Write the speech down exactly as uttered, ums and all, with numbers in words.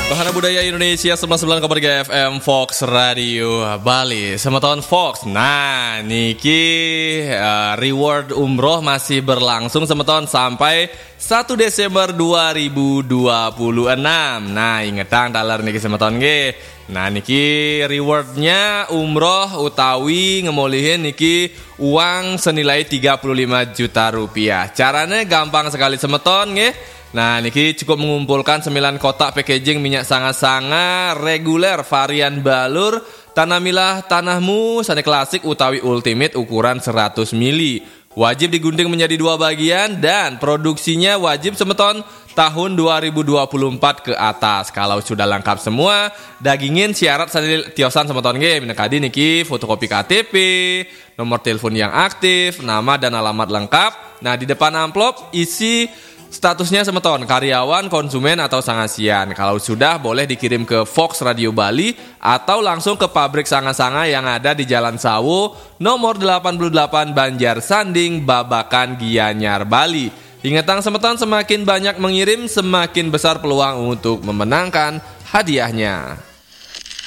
Bahana Budaya Indonesia sembilan puluh sembilan koma tiga F M Fox Radio Bali. Semeton Fox. Nah, niki uh, reward umroh masih berlangsung semeton sampai satu Desember dua ribu dua puluh enam. Nah, ingetang talar niki semeton ge. Nah, niki rewardnya umroh utawi ngemolihin niki uang senilai tiga puluh lima juta rupiah. Caranya gampang sekali semeton nge. Nah, niki cukup mengumpulkan sembilan kotak packaging minyak sanga-sanga reguler varian balur tanah milah tanahmu sane klasik utawi ultimate ukuran seratus mililiter. Wajib digunting menjadi dua bagian dan produksinya wajib semeton tahun dua ribu dua puluh empat ke atas. Kalau sudah lengkap semua, dagingin syarat sanil tiosan semeton ge minekadi niki fotokopi K T P, nomor telepon yang aktif, nama dan alamat lengkap. Nah, di depan amplop isi statusnya semeton, karyawan, konsumen, atau sangasian. Kalau sudah boleh dikirim ke Fox Radio Bali atau langsung ke pabrik sanga-sanga yang ada di Jalan Sawo nomor delapan puluh delapan Banjar Sanding, Babakan, Gianyar, Bali. Ingatang semeton, semakin banyak mengirim semakin besar peluang untuk memenangkan hadiahnya.